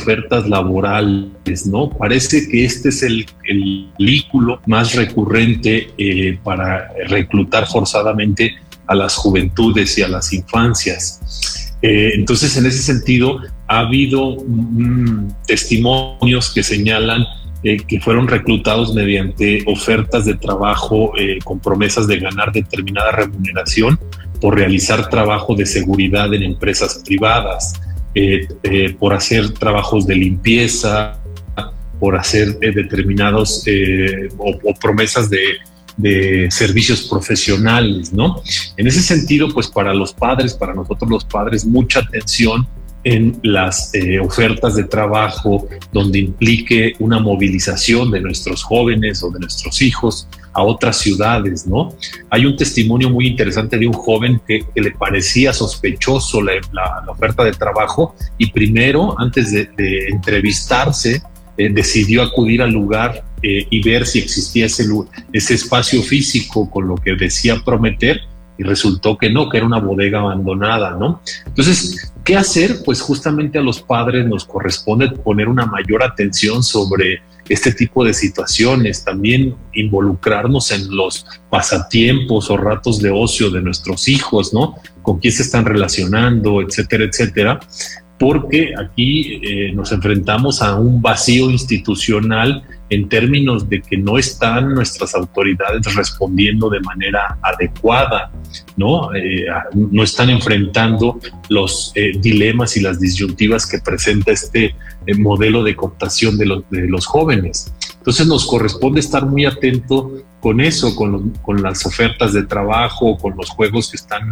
ofertas laborales, ¿no? Parece que este es el vehículo más recurrente para reclutar forzadamente a las juventudes y a las infancias. Entonces, en ese sentido, ha habido testimonios que señalan que fueron reclutados mediante ofertas de trabajo con promesas de ganar determinada remuneración por realizar trabajo de seguridad en empresas privadas, por hacer trabajos de limpieza, por hacer determinados o promesas de servicios profesionales, ¿no? En ese sentido, pues para los padres, para nosotros los padres, mucha atención en las ofertas de trabajo donde implique una movilización de nuestros jóvenes o de nuestros hijos a otras ciudades, ¿no? Hay un testimonio muy interesante de un joven que le parecía sospechoso la oferta de trabajo y primero, antes de entrevistarse, decidió acudir al lugar y ver si existía ese espacio físico con lo que decía prometer, y resultó que no, que era una bodega abandonada, ¿no? Entonces, ¿qué hacer? Pues justamente a los padres nos corresponde poner una mayor atención sobre este tipo de situaciones, también involucrarnos en los pasatiempos o ratos de ocio de nuestros hijos, ¿no? Con quién se están relacionando, etcétera, etcétera, porque aquí nos enfrentamos a un vacío institucional en términos de que no están nuestras autoridades respondiendo de manera adecuada, ¿no? No están enfrentando los dilemas y las disyuntivas que presenta este modelo de cooptación de los jóvenes. Entonces nos corresponde estar muy atento con eso, con las ofertas de trabajo, con los juegos que están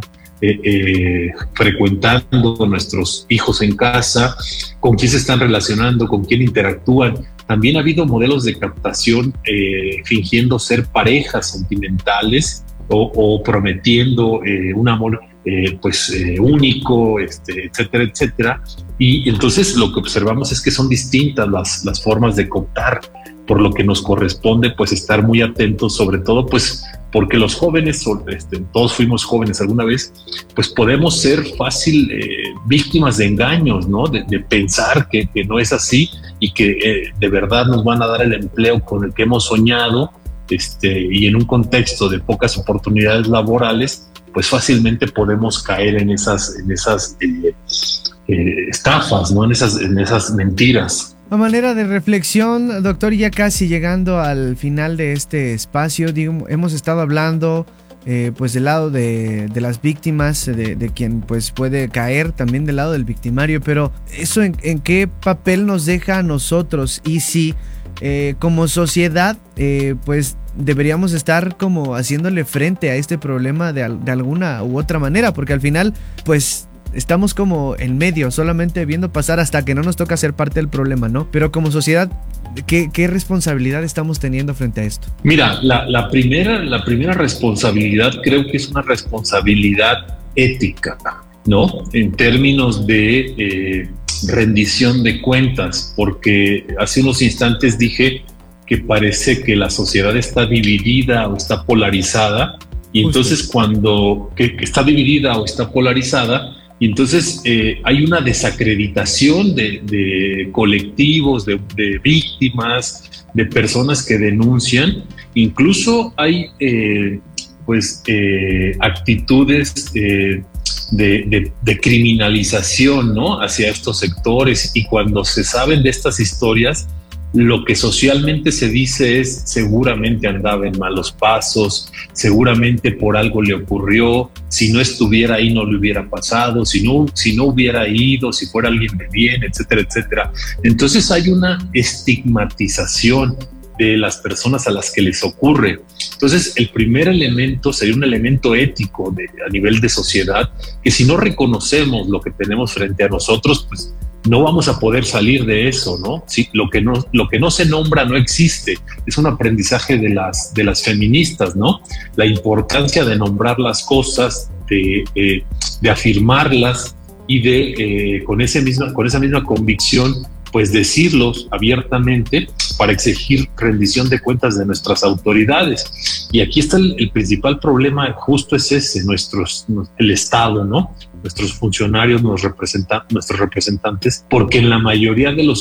frecuentando nuestros hijos en casa, con quién se están relacionando, con quién interactúan. También ha habido modelos de captación fingiendo ser parejas sentimentales o prometiendo un amor único, etcétera, etcétera. Y entonces lo que observamos es que son distintas las formas de cooptar, por lo que nos corresponde pues estar muy atentos, sobre todo pues porque los jóvenes, todos fuimos jóvenes alguna vez, pues podemos ser fácil víctimas de engaños, ¿no? De pensar que no es así y que de verdad nos van a dar el empleo con el que hemos soñado, y en un contexto de pocas oportunidades laborales, pues fácilmente podemos caer en esas estafas, ¿no? En esas mentiras. A manera de reflexión, doctor, ya casi llegando al final de este espacio, hemos estado hablando pues del lado de las víctimas, de quien pues puede caer, también del lado del victimario, pero eso en qué papel nos deja a nosotros, y si como sociedad pues deberíamos estar como haciéndole frente a este problema de alguna u otra manera, porque al final pues estamos como en medio, solamente viendo pasar hasta que no nos toca ser parte del problema, ¿no? Pero como sociedad, ¿qué responsabilidad estamos teniendo frente a esto? Mira, la primera responsabilidad creo que es una responsabilidad ética, ¿no? En términos de rendición de cuentas, porque hace unos instantes dije que parece que la sociedad está dividida o está polarizada, y entonces cuando que está dividida o está polarizada, y entonces hay una desacreditación de colectivos, de víctimas, de personas que denuncian. Incluso hay actitudes de criminalización, ¿no? Hacia estos sectores, y cuando se saben de estas historias, lo que socialmente se dice es: seguramente andaba en malos pasos, seguramente por algo le ocurrió, si no estuviera ahí no le hubiera pasado, si no hubiera ido, si fuera alguien de bien, etcétera, etcétera. Entonces hay una estigmatización de las personas a las que les ocurre. Entonces el primer elemento sería un elemento ético a nivel de sociedad, que si no reconocemos lo que tenemos frente a nosotros, pues no vamos a poder salir de eso, ¿no? Sí, lo que no se nombra no existe. Es un aprendizaje de las feministas, ¿no? La importancia de nombrar las cosas, de afirmarlas y con esa misma convicción, pues decirlos abiertamente para exigir rendición de cuentas de nuestras autoridades. Y aquí está el principal problema, justo es ese, el Estado, ¿no? Nuestros funcionarios, nuestros representantes, porque en la mayoría de los